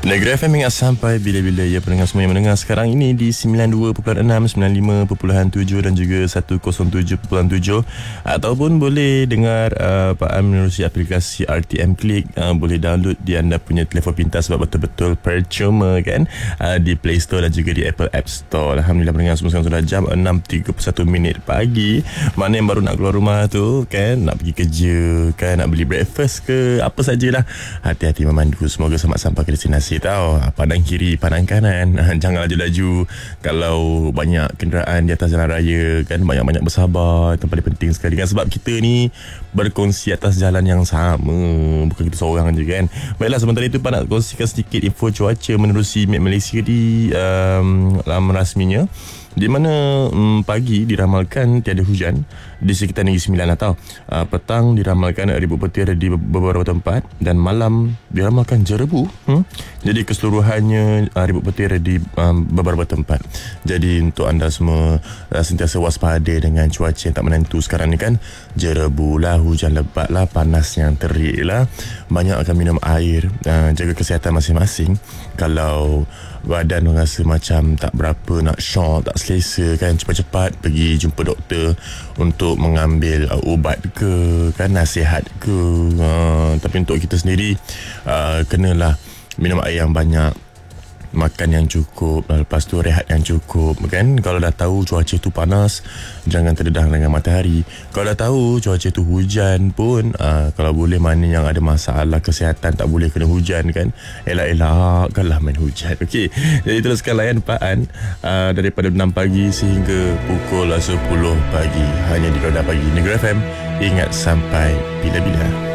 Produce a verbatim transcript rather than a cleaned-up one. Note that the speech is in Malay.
Negeri F M ingat sampai bila-bila ya pendengar semua yang mendengar sekarang ini di sembilan puluh dua perpuluhan enam, sembilan puluh lima perpuluhan tujuh dan juga seratus tujuh perpuluhan tujuh, ataupun boleh dengar uh, Pak Am menerusi aplikasi R T M Click, uh, boleh download di anda punya telefon pintar sebab betul-betul percuma kan, uh, di Play Store dan juga di Apple App Store. Alhamdulillah pendengar semua, sekarang sudah jam enam tiga puluh satu minit pagi. Mana yang baru nak keluar rumah tu kan, nak pergi kerja kan, nak beli breakfast ke apa sajalah, hati-hati memandu, semoga selamat sampai ke destinasi. Tahu pandang kiri pandang kanan, jangan laju-laju. Kalau banyak kenderaan di atas jalan raya kan, banyak-banyak bersabar, itu paling penting sekali kan, sebab kita ni berkongsi atas jalan yang sama, bukan kita seorang je kan. Baiklah, sementara itu Pak nak kongsikan sedikit info cuaca menerusi Met Malaysia di um, laman rasminya, di mana um, pagi diramalkan tiada hujan di sekitar Negeri Sembilan atau uh, petang diramalkan ribut petir di beberapa tempat, dan malam diramalkan jerebu. Hmm? Jadi keseluruhannya uh, ribut petir di um, beberapa tempat. Jadi untuk anda semua uh, sentiasa waspada dengan cuaca yang tak menentu sekarang ni kan. Jerebu lah, hujan lebat lah, panas yang terik lah. Banyak akan minum air, uh, jaga kesihatan masing-masing. Kalau badan rasa macam tak berapa nak syok, tak selesa kan, cepat-cepat pergi jumpa doktor untuk mengambil uh, ubat ke kan, nasihat ke. Uh, tapi untuk kita sendiri, uh, kenalah minum air yang banyak, makan yang cukup, lepas tu rehat yang cukup kan. Kalau dah tahu cuaca tu panas, jangan terdedah dengan matahari. Kalau dah tahu cuaca tu hujan pun, uh, kalau boleh mana yang ada masalah kesihatan tak boleh kena hujan kan, elak-elakkanlah main hujan. Okey, jadi teruskan layan Pak An uh, daripada enam pagi sehingga pukul sepuluh pagi, hanya di Roda Pagi Negeri F M. Ingat sampai bila-bila.